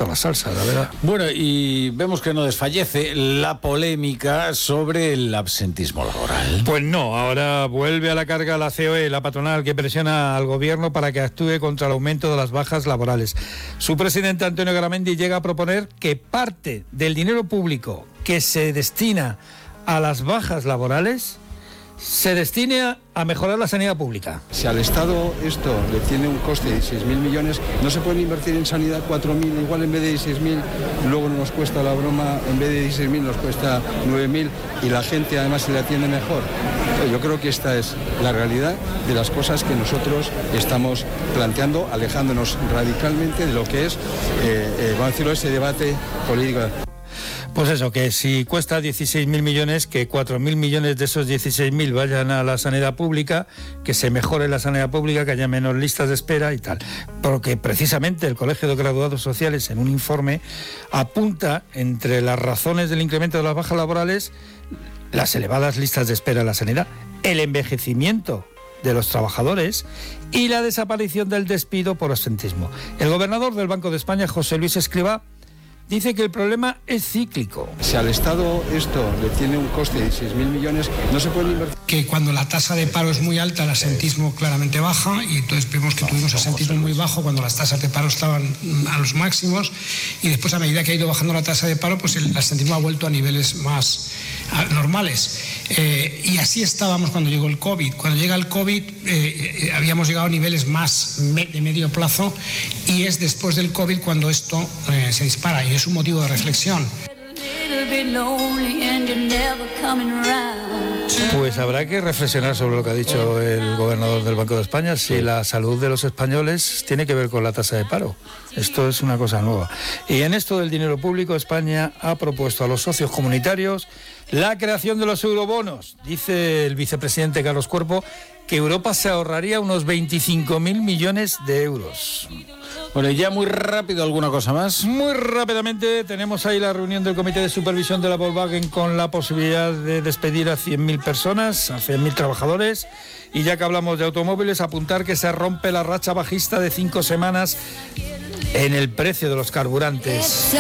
todas las salsas, la verdad. Bueno, y vemos que no desfallece la polémica sobre el absentismo laboral. Pues no, ahora vuelve a la carga la COE, la patronal, que presiona al gobierno para que actúe contra el aumento de las bajas laborales. Su presidente, Antonio Garamendi, llega a proponer que parte del dinero público que se destina a las bajas laborales se destine a mejorar la sanidad pública. Si al Estado esto le tiene un coste de 6.000 millones, no se puede invertir en sanidad 4.000, igual en vez de 16.000, luego nos cuesta la broma, en vez de 16.000 nos cuesta 9.000 y la gente además se le atiende mejor. Yo creo que esta es la realidad de las cosas que nosotros estamos planteando, alejándonos radicalmente de lo que es, vamos a decirlo, ese debate político. Pues eso, que si cuesta 16.000 millones, que 4.000 millones de esos 16.000 vayan a la sanidad pública, que se mejore la sanidad pública, que haya menos listas de espera y tal. Porque precisamente el Colegio de Graduados Sociales, en un informe, apunta entre las razones del incremento de las bajas laborales las elevadas listas de espera en la sanidad, el envejecimiento de los trabajadores y la desaparición del despido por absentismo. El gobernador del Banco de España, José Luis Escrivá, dice que el problema es cíclico. Si al Estado esto le tiene un coste de 6.000 millones, no se puede invertir. Que cuando la tasa de paro es muy alta, el absentismo claramente baja, y entonces vemos que tuvimos absentismo muy bajo cuando las tasas de paro estaban a los máximos, y después a medida que ha ido bajando la tasa de paro, pues el absentismo ha vuelto a niveles más normales. Y así estábamos cuando llegó el COVID. Cuando llega el COVID habíamos llegado a niveles más de medio plazo, y es después del COVID cuando esto se dispara, y es un motivo de reflexión. Pues habrá que reflexionar sobre lo que ha dicho el gobernador del Banco de España, si la salud de los españoles tiene que ver con la tasa de paro. Esto es una cosa nueva. Y en esto del dinero público, España ha propuesto a los socios comunitarios la creación de los eurobonos. Dice el vicepresidente Carlos Cuerpo que Europa se ahorraría unos 25.000 millones de euros. Bueno, y ya muy rápido, ¿alguna cosa más? Muy rápidamente, tenemos ahí la reunión del Comité de Supervisión de la Volkswagen con la posibilidad de despedir a 100.000 personas, a 100.000 trabajadores. Y ya que hablamos de automóviles, apuntar que se rompe la racha bajista de 5 semanas en el precio de los carburantes.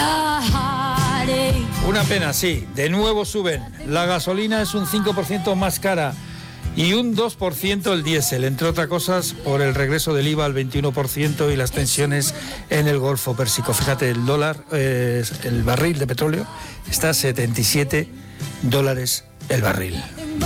Una pena, sí, de nuevo suben. La gasolina es un 5% más cara y un 2% el diésel, entre otras cosas por el regreso del IVA al 21% y las tensiones en el Golfo Pérsico. Fíjate, el dólar, el barril de petróleo está a $77 el barril.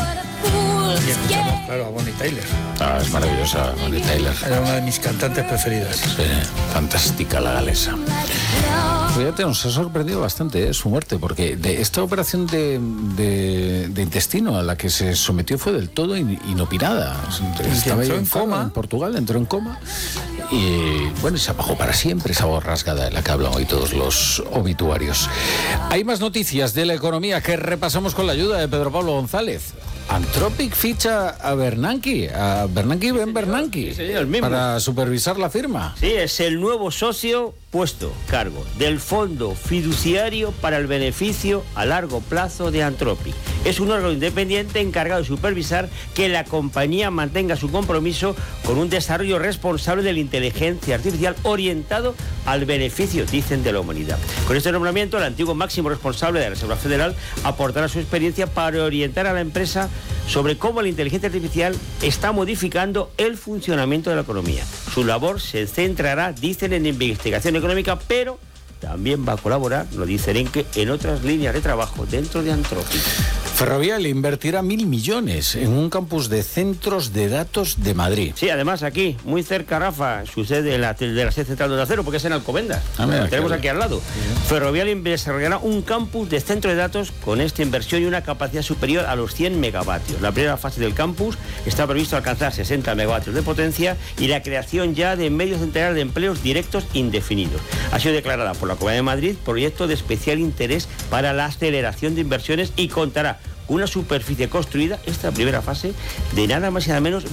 Y escuchamos, claro, a Bonnie Tyler. Ah, es maravillosa, Bonnie Tyler. Era una de mis cantantes preferidas. Sí, fantástica la galesa. Fíjate, nos ha sorprendido bastante su muerte, porque de esta operación de intestino a la que se sometió fue del todo inopinada. Estaba en coma en Portugal, entró en coma y bueno, se apagó para siempre, esa voz rasgada de la que hablan hoy todos los obituarios. Hay más noticias de la economía que repasamos con la ayuda de Pedro Pablo González. Anthropic ficha a Bernanke, Ben Bernanke, sí, señor, mismo, para supervisar la firma. Sí, es el nuevo socio puesto cargo del Fondo Fiduciario para el Beneficio a Largo Plazo de Anthropic. Es un órgano independiente encargado de supervisar que la compañía mantenga su compromiso con un desarrollo responsable de la inteligencia artificial orientado al beneficio, dicen, de la humanidad. Con este nombramiento, el antiguo máximo responsable de la Reserva Federal aportará su experiencia para orientar a la empresa sobre cómo la inteligencia artificial está modificando el funcionamiento de la economía. Su labor se centrará, dicen, en investigación económica, pero también va a colaborar, lo dicen, en otras líneas de trabajo dentro de Anthropic. Ferrovial invertirá 1.000 millones en un campus de centros de datos de Madrid. Sí, además aquí, muy cerca, Rafa, sucede de la sede central de Acero, porque es en Alcobendas. Lo tenemos aquí al lado. Ferrovial desarrollará un campus de centro de datos con esta inversión y una capacidad superior a los 100 megavatios. La primera fase del campus está previsto alcanzar 60 megavatios de potencia y la creación ya de medio centenar de empleos directos indefinidos. Ha sido declarada por la Comunidad de Madrid proyecto de especial interés para la aceleración de inversiones y contará una superficie construida, esta primera fase, de nada más y nada menos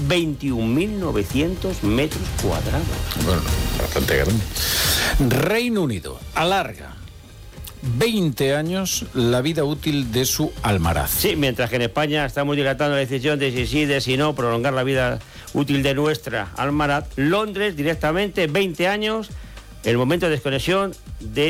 21.900 metros cuadrados. Bueno, bastante grande. Reino Unido alarga 20 años la vida útil de su Almaraz. Sí, mientras que en España estamos dilatando la decisión de si sí, de si no, prolongar la vida útil de nuestra Almaraz, Londres directamente 20 años, el momento de desconexión de